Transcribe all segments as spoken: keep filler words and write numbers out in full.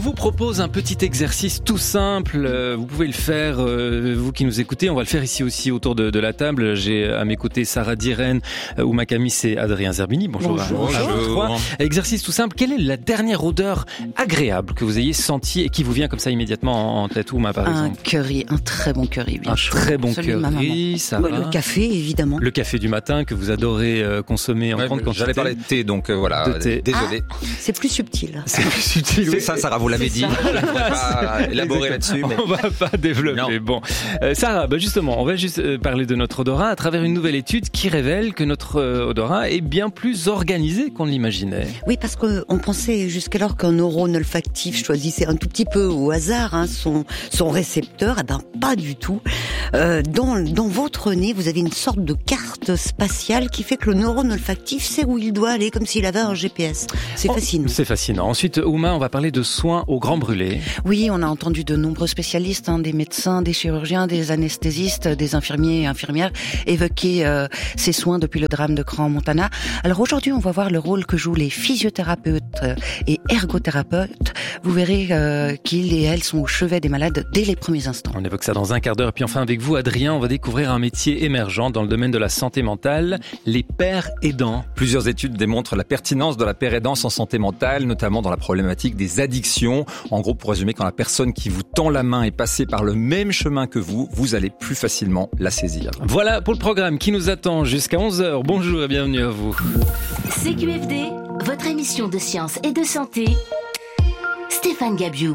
Je vous propose un petit exercice tout simple. Vous pouvez le faire, euh, vous qui nous écoutez. On va le faire ici aussi autour de, de la table. J'ai à mes côtés Sarah Diren, euh, Ouma Kamis et Adrien Zerbini. Bonjour. Bonjour. À, à vous trois. Exercice tout simple. Quelle est la dernière odeur agréable que vous ayez sentie et qui vous vient comme ça immédiatement en tête, Ouma, par exemple? Un curry, un très bon curry, bien Un chaud. très bon Celui de ma curry, maman. Sarah. Ouais, le café, évidemment. Le café du matin que vous adorez euh, consommer en Ouais, grande quantité. J'allais parler de thé, donc euh, voilà. De thé. Désolé. Ah, c'est plus subtil. C'est plus subtil. C'est oui. ça, Sarah, vous l'avez C'est dit. ça. Je ne vais pas élaborer là-dessus. Mais... On va pas développer. Non. Bon, euh, Sarah, bah justement, on va juste euh, parler de notre odorat à travers une nouvelle étude qui révèle que notre euh, odorat est bien plus organisé qu'on l'imaginait. Oui, parce qu'on pensait jusqu'alors qu'un neurone olfactif choisissait un tout petit peu au hasard hein, son, son récepteur. Eh ben, pas du tout. Euh, dans, dans votre nez, vous avez une sorte de carte spatiale qui fait que le neurone olfactif sait où il doit aller, comme s'il avait un G P S. C'est Oh, fascinant. C'est fascinant. Ensuite, Ouma, on va parler de soins au grand brûlé. Oui, on a entendu de nombreux spécialistes, hein, des médecins, des chirurgiens, des anesthésistes, des infirmiers et infirmières évoquer euh, ces soins depuis le drame de Crans-Montana. Alors aujourd'hui, on va voir le rôle que jouent les physiothérapeutes et ergothérapeutes. Vous verrez euh, qu'ils et elles sont au chevet des malades dès les premiers instants. On évoque ça dans un quart d'heure. Et puis enfin, avec vous, Adrien, on va découvrir un métier émergent dans le domaine de la santé mentale, les pères aidants. Plusieurs études démontrent la pertinence de la pérédance en santé mentale, notamment dans la problématique des addictions. En gros, pour résumer, quand la personne qui vous tend la main est passée par le même chemin que vous, vous allez plus facilement la saisir. Voilà pour le programme qui nous attend jusqu'à onze heures. Bonjour et bienvenue à vous. C Q F D, votre émission de science et de santé. Stéphane Gabiou.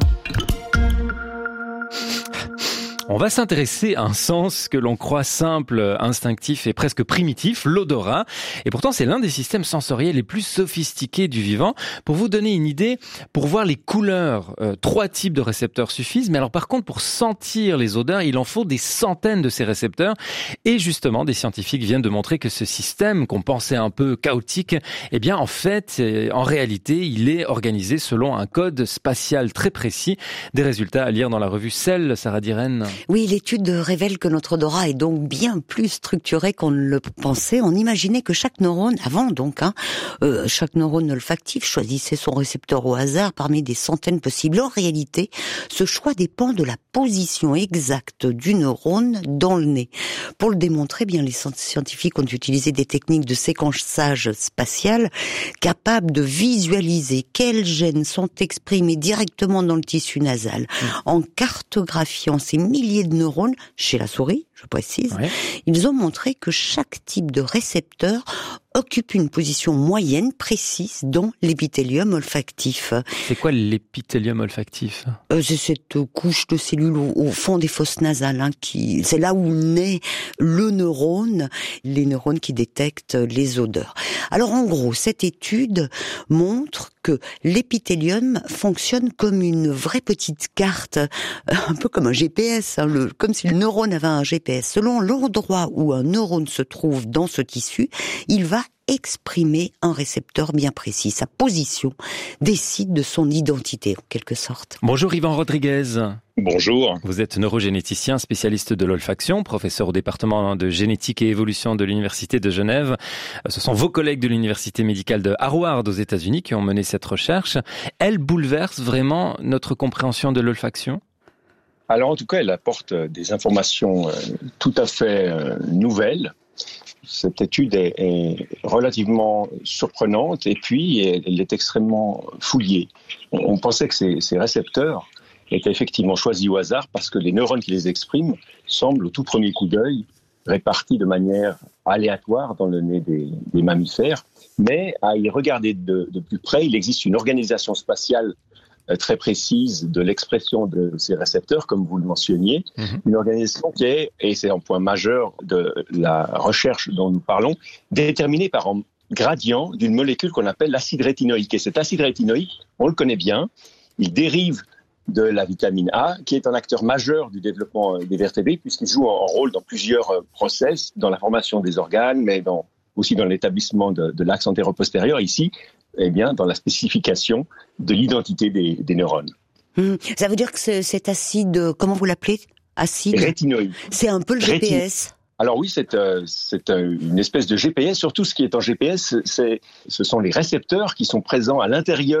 On va s'intéresser à un sens que l'on croit simple, instinctif et presque primitif, l'odorat. Et pourtant, c'est l'un des systèmes sensoriels les plus sophistiqués du vivant. Pour vous donner une idée, pour voir les couleurs, euh, trois types de récepteurs suffisent. Mais alors par contre, pour sentir les odeurs, il en faut des centaines de ces récepteurs. Et justement, des scientifiques viennent de montrer que ce système, qu'on pensait un peu chaotique, eh bien en fait, euh, en réalité, il est organisé selon un code spatial très précis. Des résultats à lire dans la revue Cell, Sarah Diren. Oui, l'étude révèle que notre odorat est donc bien plus structuré qu'on ne le pensait. On imaginait que chaque neurone, avant donc, hein, euh, chaque neurone olfactif choisissait son récepteur au hasard parmi des centaines possibles. En réalité, ce choix dépend de la position exacte du neurone dans le nez. Pour le démontrer, bien les scientifiques ont utilisé des techniques de séquençage spatial capables de visualiser quels gènes sont exprimés directement dans le tissu nasal. Mmh. En cartographiant ces milliers de neurones chez la souris, je précise, ouais. Ils ont montré que chaque type de récepteur occupe une position moyenne précise dans l'épithélium olfactif. C'est quoi l'épithélium olfactif ? euh, C'est cette couche de cellules au, au fond des fosses nasales, hein, qui, c'est là où naît le neurone, les neurones qui détectent les odeurs. Alors en gros, cette étude montre que l'épithélium fonctionne comme une vraie petite carte, un peu comme un G P S, hein, le, comme si le neurone avait un G P S. Selon l'endroit où un neurone se trouve dans ce tissu, il va exprimer un récepteur bien précis. Sa position décide de son identité, en quelque sorte. Bonjour Yvan Rodriguez. Bonjour. Vous êtes neurogénéticien, spécialiste de l'olfaction, professeur au département de génétique et évolution de l'Université de Genève. Ce sont vos collègues de l'Université médicale de Harvard aux États-Unis qui ont mené cette recherche. Elle bouleverse vraiment notre compréhension de l'olfaction ? Alors en tout cas, elle apporte des informations tout à fait nouvelles. Cette étude est, est relativement surprenante et puis elle est extrêmement fouillée. On pensait que ces, ces récepteurs étaient effectivement choisis au hasard parce que les neurones qui les expriment semblent au tout premier coup d'œil répartis de manière aléatoire dans le nez des, des mammifères. Mais à y regarder de, de plus près, il existe une organisation spatiale très précise de l'expression de ces récepteurs, comme vous le mentionniez, mmh. Une organisation qui est, et c'est un point majeur de la recherche dont nous parlons, déterminée par un gradient d'une molécule qu'on appelle l'acide rétinoïque. Et cet acide rétinoïque, on le connaît bien, il dérive de la vitamine A, qui est un acteur majeur du développement des vertébrés, puisqu'il joue un rôle dans plusieurs process, dans la formation des organes, mais dans, aussi dans l'établissement de, de l'axe antéro-postérieur. Ici, eh bien, dans la spécification de l'identité des, des neurones. Mmh. Ça veut dire que ce, cet acide, comment vous l'appelez ? Acide rétinoïque. C'est un peu le G P S. Rétin... Alors oui, c'est, euh, c'est euh, une espèce de G P S. Surtout, ce qui est en G P S, c'est, ce sont les récepteurs qui sont présents à l'intérieur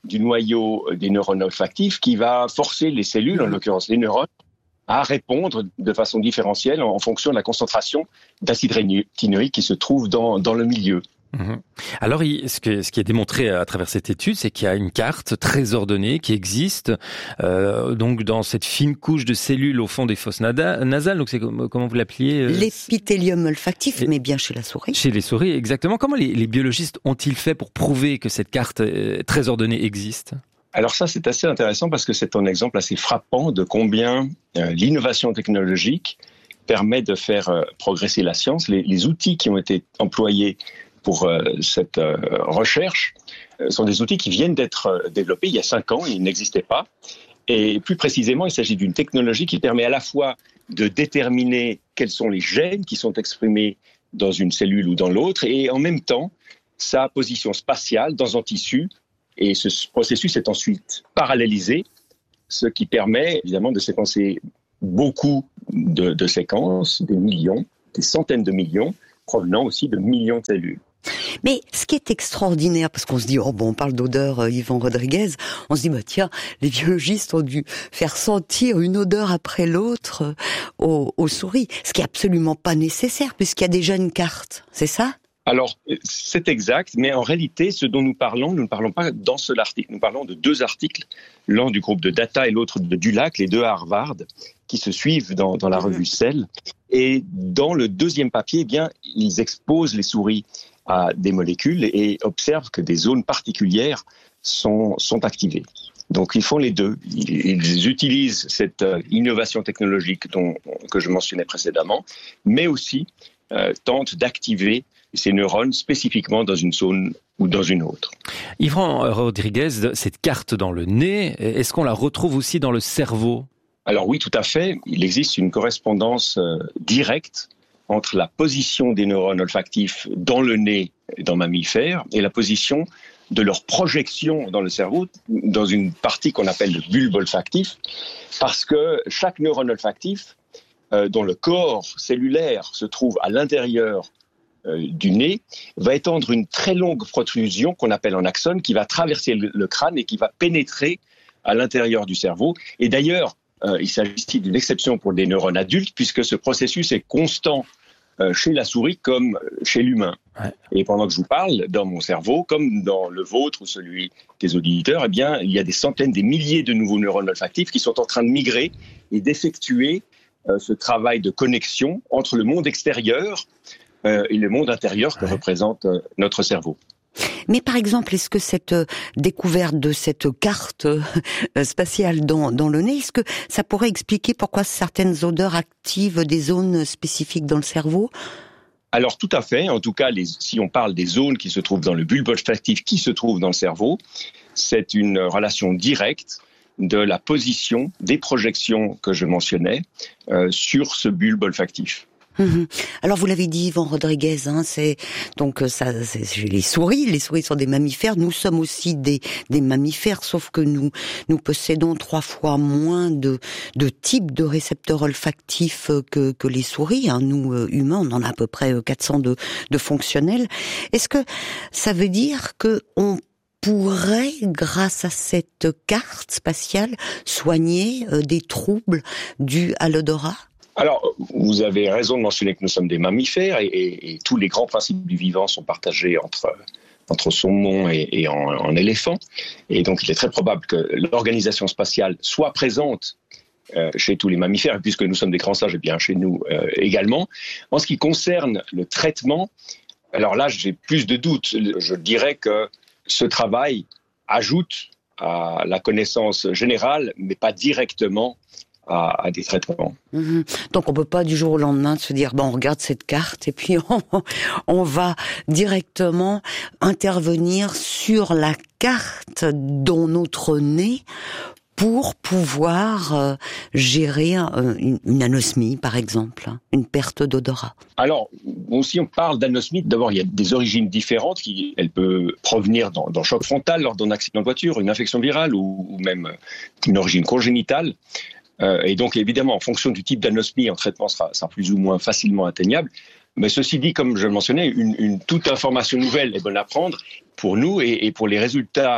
du noyau des neurones olfactifs qui va forcer les cellules, en l'occurrence les neurones, à répondre de façon différentielle en fonction de la concentration d'acide rétinoïque qui se trouve dans, dans le milieu. Mmh. Alors, ce, que, ce qui est démontré à travers cette étude, c'est qu'il y a une carte très ordonnée qui existe euh, donc dans cette fine couche de cellules au fond des fosses nada- nasales. Donc, c'est comment vous l'appeliez euh, L'épithélium olfactif, et, mais bien chez la souris. Chez les souris, exactement. Comment les, les biologistes ont-ils fait pour prouver que cette carte euh, très ordonnée existe ? Alors ça, c'est assez intéressant parce que c'est un exemple assez frappant de combien euh, l'innovation technologique permet de faire euh, progresser la science. Les, les outils qui ont été employés pour euh, cette euh, recherche euh, sont des outils qui viennent d'être euh, développés il y a cinq ans, ils n'existaient pas. Et plus précisément, il s'agit d'une technologie qui permet à la fois de déterminer quels sont les gènes qui sont exprimés dans une cellule ou dans l'autre, et en même temps, sa position spatiale dans un tissu. Et ce processus est ensuite parallélisé, ce qui permet évidemment de séquencer beaucoup de, de séquences, des millions, des centaines de millions, provenant aussi de millions de cellules. Mais ce qui est extraordinaire, parce qu'on se dit, oh bon, on parle d'odeur, euh, Yvan Rodriguez, on se dit, bah tiens, les biologistes ont dû faire sentir une odeur après l'autre euh, aux, aux souris, ce qui est absolument pas nécessaire, puisqu'il y a déjà une carte, c'est ça ? Alors, c'est exact, mais en réalité, ce dont nous parlons, nous ne parlons pas d'un seul article, nous parlons de deux articles, l'un du groupe de Data et l'autre de Dulac, les deux à Harvard, qui se suivent dans, dans la revue Cell. Et dans le deuxième papier, eh bien, ils exposent les souris à des molécules et observent que des zones particulières sont, sont activées. Donc, ils font les deux. Ils, ils utilisent cette innovation technologique dont, que je mentionnais précédemment, mais aussi euh, tentent d'activer ces neurones spécifiquement dans une zone ou dans une autre. Yvan Rodriguez, cette carte dans le nez, est-ce qu'on la retrouve aussi dans le cerveau ? Alors oui, tout à fait. Il existe une correspondance euh, directe entre la position des neurones olfactifs dans le nez d'un mammifère et la position de leur projection dans le cerveau, dans une partie qu'on appelle le bulbe olfactif, parce que chaque neurone olfactif, euh, dont le corps cellulaire se trouve à l'intérieur euh, du nez, va étendre une très longue protrusion qu'on appelle un axone, qui va traverser le, le crâne et qui va pénétrer à l'intérieur du cerveau. Et d'ailleurs, euh, il s'agit ici d'une exception pour des neurones adultes, puisque ce processus est constant euh, chez la souris comme chez l'humain. Ouais. Et pendant que je vous parle, dans mon cerveau, comme dans le vôtre ou celui des auditeurs, eh bien, il y a des centaines, des milliers de nouveaux neurones olfactifs qui sont en train de migrer et d'effectuer euh, ce travail de connexion entre le monde extérieur euh, et le monde intérieur que ouais. représente euh, notre cerveau. Mais par exemple, est-ce que cette découverte de cette carte spatiale dans, dans le nez, est-ce que ça pourrait expliquer pourquoi certaines odeurs activent des zones spécifiques dans le cerveau ? Alors tout à fait, en tout cas, les, si on parle des zones qui se trouvent dans le bulbe olfactif, qui se trouvent dans le cerveau, c'est une relation directe de la position des projections que je mentionnais euh, sur ce bulbe olfactif. Mmh. Alors vous l'avez dit, Yvan Rodriguez, hein, c'est donc ça, c'est chez les souris. Les souris sont des mammifères. Nous sommes aussi des des mammifères, sauf que nous nous possédons trois fois moins de de types de récepteurs olfactifs que que les souris. Hein. Nous euh, humains, on en a à peu près quatre cents de de fonctionnels. Est-ce que ça veut dire que on pourrait, grâce à cette carte spatiale, soigner euh, des troubles dus à l'odorat ? Alors, vous avez raison de mentionner que nous sommes des mammifères et, et, et tous les grands principes du vivant sont partagés entre, entre saumon et, et en, en éléphant. Et donc, il est très probable que l'organisation spatiale soit présente euh, chez tous les mammifères, et puisque nous sommes des grands sages, et bien chez nous euh, également. En ce qui concerne le traitement, alors là, j'ai plus de doutes. Je dirais que ce travail ajoute à la connaissance générale, mais pas directement À, à des traitements. Mmh. Donc on peut pas du jour au lendemain se dire bon on regarde cette carte et puis on, on va directement intervenir sur la carte dans notre nez pour pouvoir euh, gérer euh, une, une anosmie par exemple, hein, une perte d'odorat. Alors si on parle d'anosmie, d'abord il y a des origines différentes. Qui, elle peut provenir d'un, d'un choc frontal lors d'un accident de voiture, une infection virale ou, ou même une origine congénitale. Euh, et donc, évidemment, en fonction du type d'anosmie, un traitement sera, sera plus ou moins facilement atteignable. Mais ceci dit, comme je le mentionnais, une, une, toute information nouvelle est bonne à prendre pour nous et, et pour les résultats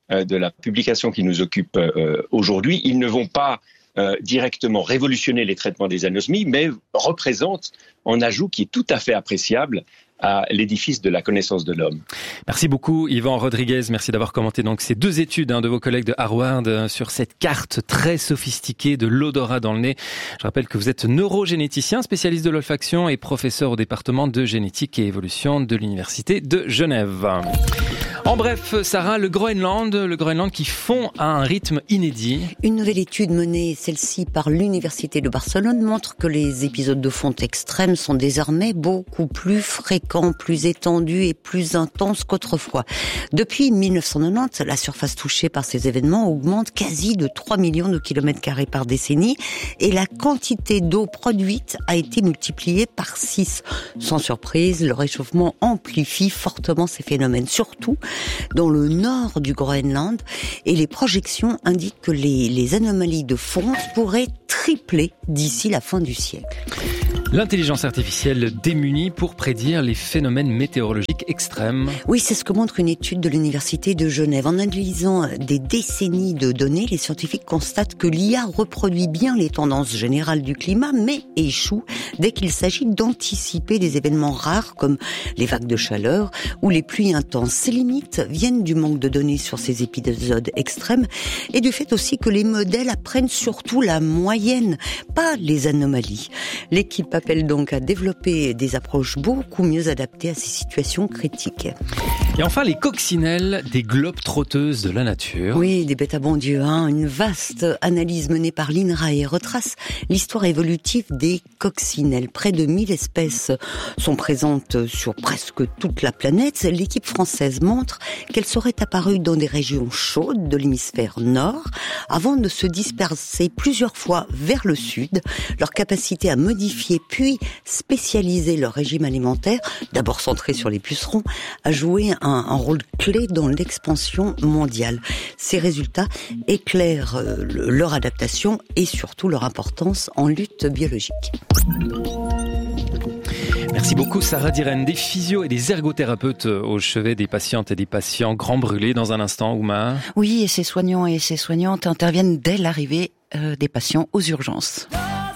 euh, de la publication qui nous occupe euh, aujourd'hui, ils ne vont pas euh, directement révolutionner les traitements des anosmies, mais représentent un ajout qui est tout à fait appréciable à l'édifice de la connaissance de l'homme. Merci beaucoup Yvan Rodriguez, merci d'avoir commenté donc ces deux études hein, de vos collègues de Harvard euh, sur cette carte très sophistiquée de l'odorat dans le nez. Je rappelle que vous êtes neurogénéticien, spécialiste de l'olfaction et professeur au département de génétique et évolution de l'Université de Genève. En bref, Sarah, le Groenland, le Groenland qui fond à un rythme inédit. Une nouvelle étude menée, celle-ci par l'Université de Barcelone, montre que les épisodes de fonte extrême sont désormais beaucoup plus fréquents, plus étendus et plus intenses qu'autrefois. Depuis mille neuf cent quatre-vingt-dix, la surface touchée par ces événements augmente quasi de trois millions de kilomètres carrés par décennie et la quantité d'eau produite a été multipliée par six. Sans surprise, le réchauffement amplifie fortement ces phénomènes, surtout dans le nord du Groenland, et les projections indiquent que les, les anomalies de fonte pourraient tripler d'ici la fin du siècle. L'intelligence artificielle démunie pour prédire les phénomènes météorologiques extrêmes. Oui, c'est ce que montre une étude de l'Université de Genève. En analysant des décennies de données, les scientifiques constatent que l'I A reproduit bien les tendances générales du climat, mais échoue dès qu'il s'agit d'anticiper des événements rares comme les vagues de chaleur ou les pluies intenses. Ces limites viennent du manque de données sur ces épisodes extrêmes et du fait aussi que les modèles apprennent surtout la moyenne, pas les anomalies. L'équipe appelle donc à développer des approches beaucoup mieux adaptées à ces situations critiques. Et enfin, les coccinelles des globe-trotteuses de la nature. Oui, des bêtes à bon Dieu, hein. Une vaste analyse menée par l'INRAE retrace l'histoire évolutive des coccinelles. Près de mille espèces sont présentes sur presque toute la planète. L'équipe française montre qu'elles seraient apparues dans des régions chaudes de l'hémisphère nord avant de se disperser plusieurs fois vers le sud. Leur capacité à modifier puis spécialiser leur régime alimentaire, d'abord centré sur les pucerons, a joué un, un rôle clé dans l'expansion mondiale. Ces résultats éclairent euh, leur adaptation et surtout leur importance en lutte biologique. Merci beaucoup Sarah Diren, des physios et des ergothérapeutes au chevet des patientes et des patients grands brûlés dans un instant, Ouma. Oui, et ces soignants et ces soignantes interviennent dès l'arrivée euh, des patients aux urgences.